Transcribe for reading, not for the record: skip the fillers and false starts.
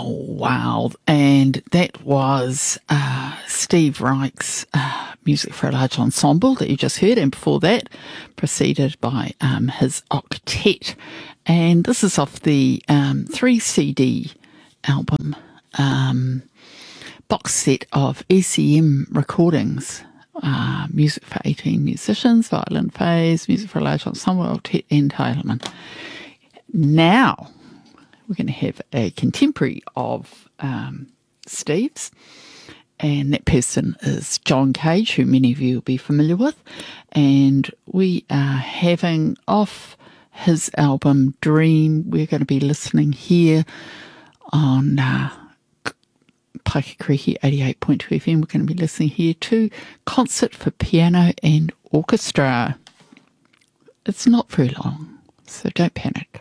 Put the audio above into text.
Wow. And that was Steve Reich's Music for a Large Ensemble that you just heard. And before that, preceded by his octet. And this is off the 3 CD album, box set of ECM recordings. Music for 18 musicians, violin phase, music for a large ensemble, octet and Teilman. Now, we're going to have a contemporary of Steve's, and that person is John Cage, who many of you will be familiar with, and we are having off his album Dream. We're going to be listening here on Paikakriki 88.2 FM. We're going to be listening here to Concert for Piano and Orchestra. It's not very long, so don't panic.